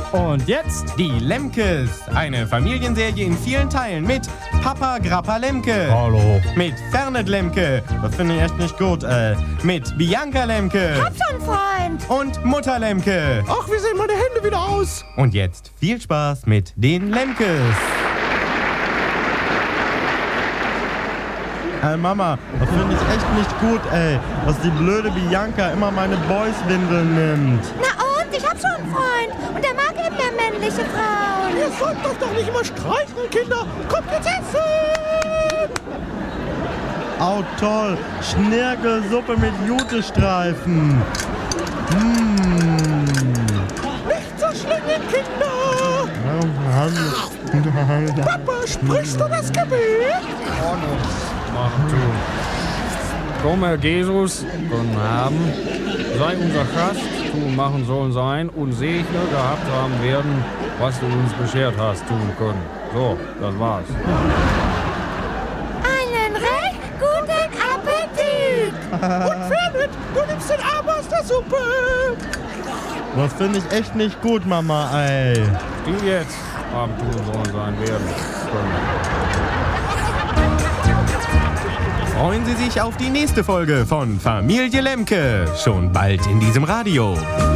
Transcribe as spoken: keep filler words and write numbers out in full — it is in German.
Und jetzt die Lemkes. Eine Familienserie in vielen Teilen mit Papa Grappa Lemke. Hallo. Mit Fernet Lemke. Das finde ich echt nicht gut, äh. Mit Bianca Lemke. Hab schon, Freund. Und Mutter Lemke. Ach, wie sehen meine Hände wieder aus? Und jetzt viel Spaß mit den Lemkes. Ey, Mama, das finde ich echt nicht gut, ey. Dass die blöde Bianca immer meine Boys-Windeln nimmt. Na und? Ich hab schon einen Freund. Und der mag eben mehr männliche Frauen. Ihr sollt doch doch nicht immer streiten, Kinder. Kommt jetzt essen! Au, toll. Schnirkelsuppe mit Jutestreifen. Mmh. Nicht so schlingen, Kinder! Papa, sprichst du das Gebet? Machen tun. Komm, Herr Jesus, guten Abend. Sei unser Gast, tun, machen sollen sein und segne gehabt haben werden, was du uns beschert hast, tun können. So, das war's. Einen recht guten Appetit. Und Fernet, du nimmst den Arm aus der Suppe! Das finde ich echt nicht gut, Mama, ey. Die jetzt haben tun sollen sein werden können. Freuen Sie sich auf die nächste Folge von Familie Lemke. Schon bald in diesem Radio.